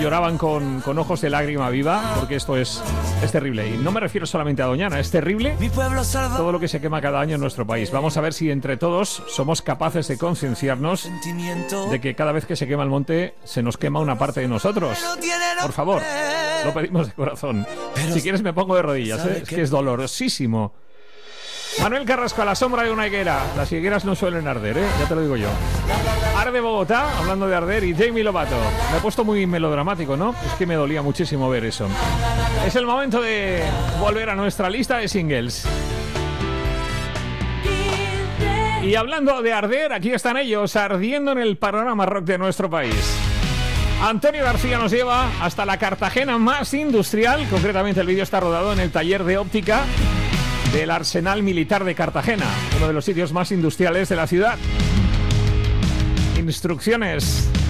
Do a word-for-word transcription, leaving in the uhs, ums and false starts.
lloraban con, con ojos de lágrima viva, porque esto es, es terrible. Y no me refiero solamente a Doñana, es terrible todo lo que se quema cada año en nuestro país. Vamos a ver si entre todos somos capaces de concienciarnos de que cada vez que se quema el monte se nos quema una parte de nosotros. Por favor, lo pedimos de corazón. Si quieres me pongo de rodillas, ¿eh? Es que es dolorosísimo. Manuel Carrasco, a la sombra de una higuera. Las higueras no suelen arder, ¿eh? Ya te lo digo yo. Arde Bogotá, hablando de arder, y Demi Lovato. Me he puesto muy melodramático, ¿no? Es que me dolía muchísimo ver eso. Es el momento de volver a nuestra lista de singles. Y hablando de arder, aquí están ellos, ardiendo en el panorama rock de nuestro país. Antonio García nos lleva hasta la Cartagena más industrial. Concretamente el vídeo está rodado en el taller de óptica del Arsenal Militar de Cartagena, uno de los sitios más industriales de la ciudad. Instrucciones.